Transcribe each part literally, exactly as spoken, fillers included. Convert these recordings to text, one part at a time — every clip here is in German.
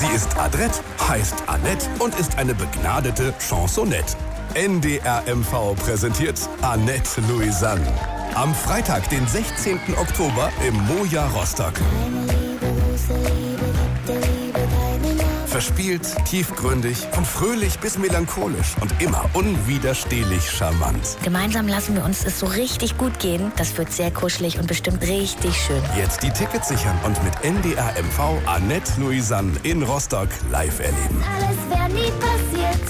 Sie ist adrett, heißt Annette und ist eine begnadete Chansonette. N D R M V präsentiert Annette Louisanne. Am Freitag, den sechzehnten Oktober im Moja Rostock. Verspielt, tiefgründig, von fröhlich bis melancholisch und immer unwiderstehlich charmant. Gemeinsam lassen wir uns es so richtig gut gehen. Das wird sehr kuschelig und bestimmt richtig schön. Jetzt die Tickets sichern und mit N D R M V Annette Louisanne in Rostock live erleben. Alles wäre nie passiert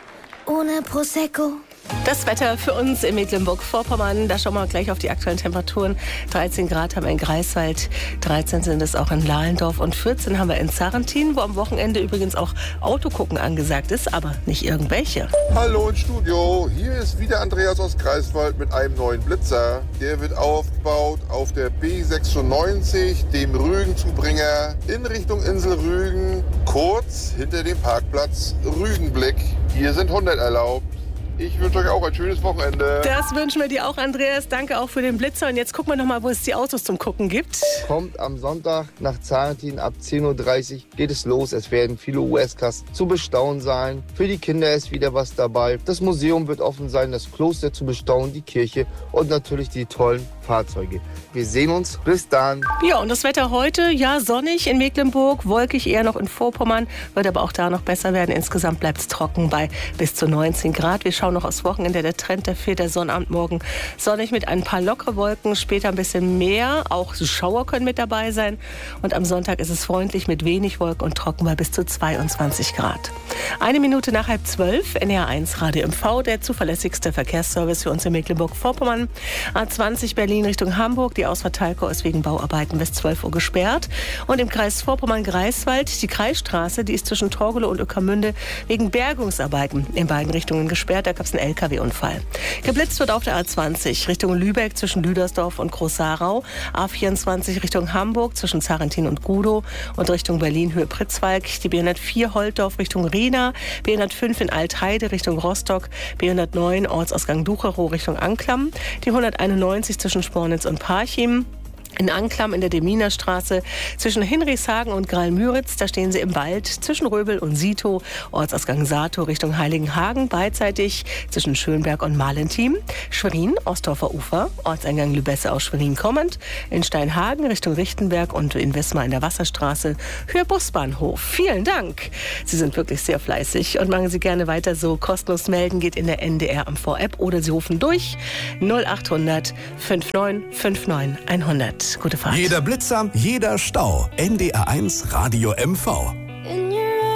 ohne Prosecco. Das Wetter für uns in Mecklenburg-Vorpommern, da schauen wir gleich auf die aktuellen Temperaturen. dreizehn Grad haben wir in Greifswald, dreizehn sind es auch in Lahlendorf und vierzehn haben wir in Sarrentin, wo am Wochenende übrigens auch Autogucken angesagt ist, aber nicht irgendwelche. Hallo ins Studio, hier ist wieder Andreas aus Greifswald mit einem neuen Blitzer. Der wird aufgebaut auf der B sechsundneunzig, dem Rügenzubringer, in Richtung Insel Rügen, kurz hinter dem Parkplatz Rügenblick. Hier sind hundert erlaubt. Ich wünsche euch auch ein schönes Wochenende. Das wünschen wir dir auch, Andreas. Danke auch für den Blitzer. Und jetzt gucken wir noch mal, wo es die Autos zum Gucken gibt. Kommt am Sonntag nach Sarrentin ab zehn Uhr dreißig geht es los. Es werden viele U S-Cars zu bestaunen sein. Für die Kinder ist wieder was dabei. Das Museum wird offen sein, das Kloster zu bestaunen, die Kirche und natürlich die tollen Fahrzeuge. Wir sehen uns. Bis dann. Ja, und das Wetter heute, ja, sonnig in Mecklenburg, wolkig eher noch in Vorpommern, wird aber auch da noch besser werden. Insgesamt bleibt es trocken bei bis zu neunzehn Grad. Wir schauen noch aufs Wochenende. Der Trend, der fehlt, der Sonnabend morgen sonnig mit ein paar lockere Wolken, später ein bisschen mehr. Auch Schauer können mit dabei sein. Und am Sonntag ist es freundlich mit wenig Wolken und trocken bei bis zu zweiundzwanzig Grad. Eine Minute nach halb zwölf, N D R eins Radio M V, der zuverlässigste Verkehrsservice für uns in Mecklenburg-Vorpommern. A zwanzig Berlin Richtung Hamburg. Die Ausfahrt Talkow ist wegen Bauarbeiten bis zwölf Uhr gesperrt. Und im Kreis Vorpommern-Greifswald, die Kreisstraße, die ist zwischen Torgelow und Ueckermünde wegen Bergungsarbeiten in beiden Richtungen gesperrt. Da gab es einen L K W-Unfall. Geblitzt wird auf der A zwanzig Richtung Lübeck zwischen Lüdersdorf und Groß-Sarau. A vierundzwanzig Richtung Hamburg zwischen Sarrentin und Gudow und Richtung Berlin Höhe Pritzwalk. Die B hundertvier Holtdorf Richtung Rena. B hundertfünf in Altheide Richtung Rostock. B hundertneun Ortsausgang Ducherow Richtung Anklam. Die hunderteinundneunzig zwischen Spornitz und Parchim. In Anklam in der Deminerstraße zwischen Hinrichshagen und Graal-Müritz, da stehen sie im Wald zwischen Röbel und Sito, Ortsausgang Sato Richtung Heiligenhagen, beidseitig zwischen Schönberg und Malentim, Schwerin, Ostdorfer Ufer, Ortseingang Lübesse aus Schwerin kommend, in Steinhagen Richtung Richtenberg und in Wismar in der Wasserstraße, Höhe Busbahnhof. Vielen Dank. Sie sind wirklich sehr fleißig und machen Sie gerne weiter so. Kostenlos melden geht in der N D R M V-App oder Sie rufen durch null achthundert neunundfünfzig neunundfünfzig hundert. Gute Fahrt. Jeder Blitzer, jeder Stau. N D R eins Radio M V.